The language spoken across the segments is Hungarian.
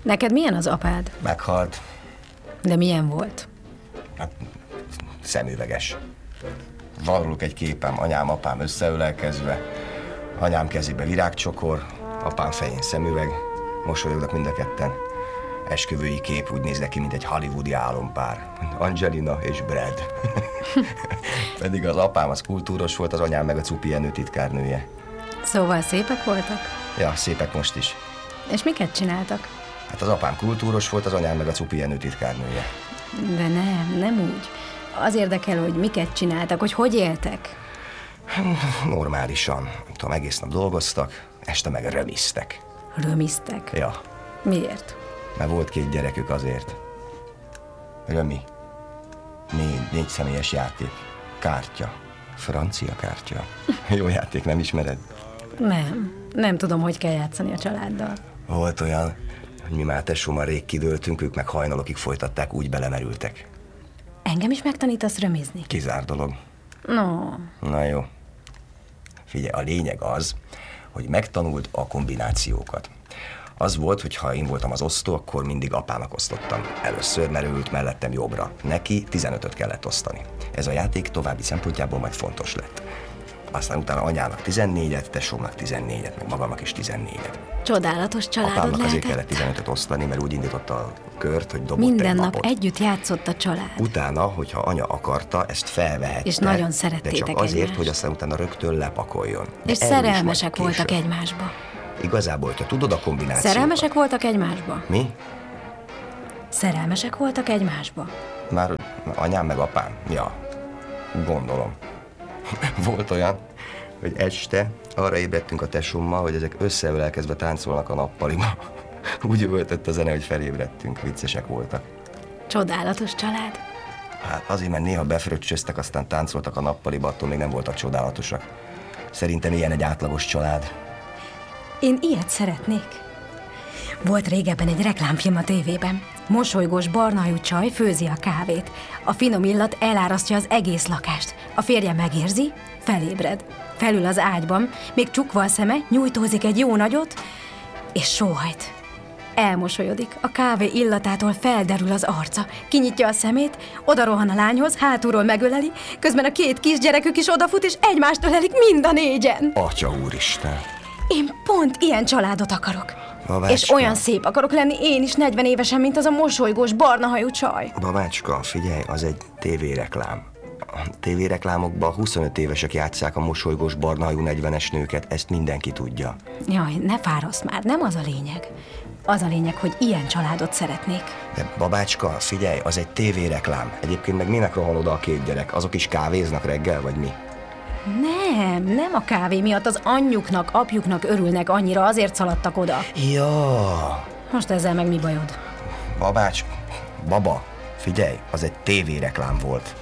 Neked milyen az apád? Meghalt. De milyen volt? Hát, szemüveges. Van róluk egy képem, anyám, apám összeölelkezve, anyám kezébe virágcsokor, apám fején szemüveg, mosolyognak mind a ketten. Esküvői kép úgy néz ki, mint egy hollywoodi álompár. Angelina és Brad. Pedig az apám az kultúros volt, az anyám meg a Cupi Jenő titkárnője. Szóval szépek voltak? Ja, szépek most is. És miket csináltak? Hát az apám kultúros volt, az anyám meg a Cupi Jenő titkárnője. De nem úgy. Az érdekel, hogy miket csináltak, hogy éltek. Normálisan. Nem tudom, egész nap dolgoztak, este meg römisztek. Römisztek? Ja. Miért? Mert volt 2 gyerekük azért. Römi. 4 személyes játék. Kártya. Francia kártya. Jó játék, nem ismered? Nem tudom, hogy kell játszani a családdal. Volt olyan, hogy mi már tesómmal rég kidőltünk, ők meg hajnalokig folytatták, úgy belemerültek. Engem is megtanítasz römizni? Kizár dolog. No. Na jó. Figyelj, a lényeg az, hogy megtanult a kombinációkat. Az volt, hogy ha én voltam az osztó, akkor mindig apának osztottam. Először, mert ő ült mellettem jobbra. Neki 15-öt kellett osztani. Ez a játék további szempontjából majd fontos lett. Aztán utána anyának 14-et, tesómnak 14-et, meg magamnak is 14-et. Csodálatos családod Apámnak lehetett. azért kellett 15-öt osztani, mert úgy indította a kört, hogy dobott Minden egy nap napot. együtt játszott a család. Utána, hogyha anya akarta, ezt felvehette. És nagyon de szerettétek csak azért, egymást. hogy aztán utána rögtön lepakoljon. De És erről is szerelmesek majd voltak később. egymásba. Igazából, hogyha tudod a kombinációkat. Szerelmesek voltak egymásba? Mi? Szerelmesek voltak egymásba? Már anyám meg apám? Ja, gondolom. Volt olyan, hogy este arra ébredtünk a tesómmal, hogy ezek összeölelkezve táncolnak a nappaliba. Úgy üvöltött a zene, hogy felébredtünk, viccesek voltak. Csodálatos család. Hát azért, mert néha befröccsöztek, aztán táncoltak a nappaliba, attól még nem voltak csodálatosak. Szerintem ilyen egy átlagos család. Én ilyet szeretnék. Volt régebben egy reklámfilm a tévében. Mosolygós barnahajú csaj főzi a kávét. A finom illat elárasztja az egész lakást. A férje megérzi, felébred. Felül az ágyban, még csukva a szeme, nyújtózik egy jó nagyot, és sóhajt. Elmosolyodik, a kávé illatától felderül az arca, kinyitja a szemét, odarohan a lányhoz, hátulról megöleli, közben a 2 kisgyerekük is odafut, és egymást ölelik mind a 4-en. Atya úristen! Én pont ilyen családot akarok. Babácska. És olyan szép akarok lenni én is 40 évesen, mint az a mosolygós barnahajú csaj. Babácska, figyelj, az egy tévéreklám. A tévéreklámokban 25 évesek játsszák a mosolygós barnahajú 40-es nőket, ezt mindenki tudja. Jaj, ne fárasz már, nem az a lényeg. Az a lényeg, hogy ilyen családot szeretnék. De babácska, figyelj, az egy tévéreklám. Egyébként meg minek rohan oda a 2 gyerek? Azok is kávéznak reggel, vagy mi? Nem a kávé miatt, az anyjuknak, apjuknak örülnek annyira, azért szaladtak oda. Ja. Most ezzel meg mi bajod? Baba, figyelj, az egy tévéreklám volt.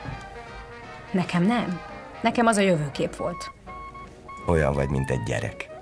Nekem nem. Nekem az a jövőkép volt. Olyan vagy, mint egy gyerek.